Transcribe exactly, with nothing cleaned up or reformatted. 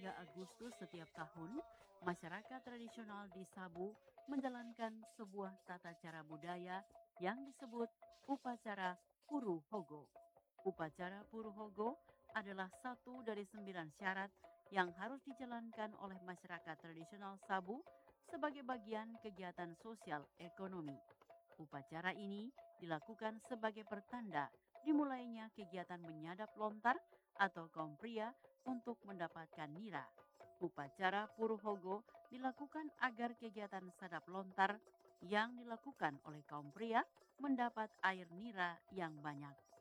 tiga Agustus setiap tahun, masyarakat tradisional di Sabu menjalankan sebuah tata cara budaya yang disebut upacara Puru Hogo. Upacara Puru Hogo adalah satu dari sembilan syarat yang harus dijalankan oleh masyarakat tradisional Sabu sebagai bagian kegiatan sosial ekonomi. Upacara ini dilakukan sebagai pertanda dimulainya kegiatan menyadap lontar atau kaum pria untuk mendapatkan nira. Upacara Puruhogo dilakukan agar kegiatan sadap lontar yang dilakukan oleh kaum pria mendapat air nira yang banyak.